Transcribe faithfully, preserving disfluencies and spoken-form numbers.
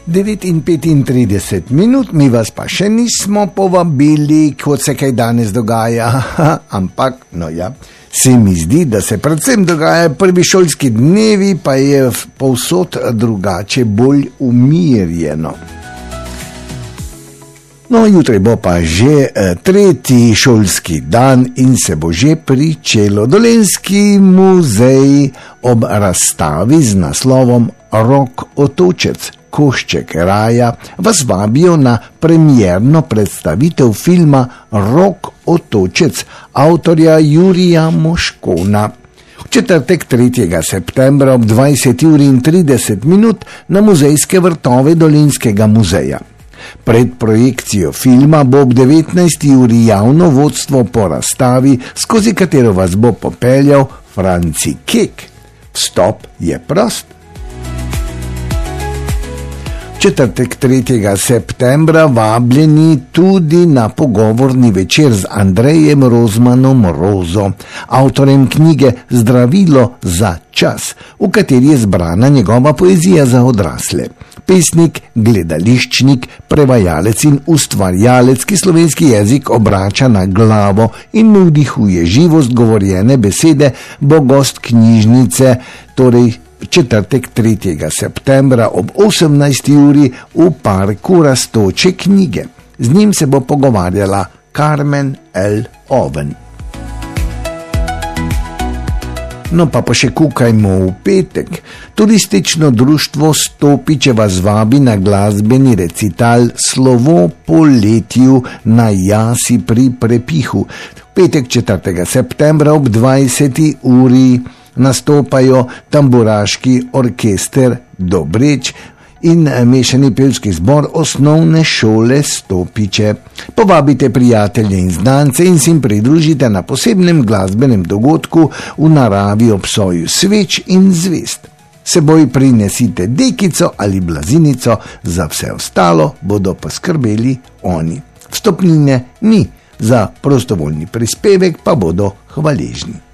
devet in petintrideset minut, mi vas pa še nismo povabili, kot se kaj danes dogaja, ampak, no ja, se mi zdi, da se predvsem dogaja prvi šolski dnevi, pa je povsod drugače, bolj umirjeno. No, jutri bo pa že tretji šolski dan in se bo že pričelo. Dolenjski muzej ob razstavi z naslovom Rok otočec, košček raja vas vabijo na premierno predstavitev filma Rok otočec avtorja Jurija Moškona. V četrtek tretjega septembra ob dvajset uri in trideset minut na muzejske vrtove Dolenjskega muzeja. Pred projekcijo filma bo ob devetnajsti uri javno vodstvo po razstavi, skozi katero vas bo popeljal Franci Kek. Vstop je prost. Četrtek tretjega septembra vabljeni tudi na pogovorni večer z Andrejem Rozmanom Rozo, avtorjem knjige Zdravilo za čas, v kateri je zbrana njegova poezija za odrasle. Pesnik, gledališčnik, prevajalec in ustvarjalec, ki slovenski jezik obrača na glavo in mu vdihuje živost govorjene besede, bo gost knjižnice, torej četrtek tretjega septembra ob osemnajsti uri v parku Rastoče knjige. Z njim se bo pogovarjala Carmen L. Oven. No pa pa še kukajmo v petek. Turistično društvo Stopiče vas vabi na glasbeni recital Slovo po letju na jasi pri Prepihu. Petek četrtega septembra ob dvajseti uri nastopajo tamburaški orkester Dobreč in mešani pevski zbor osnovne šole Stopiče. Povabite prijatelje in znance in se jim pridružite na posebnem glasbenem dogodku v naravi ob soju sveč in zvest. Seboj prinesite dekico ali blazinico, za vse ostalo bodo poskrbeli oni. Vstopnine ni, za prostovoljni prispevek pa bodo hvaležni.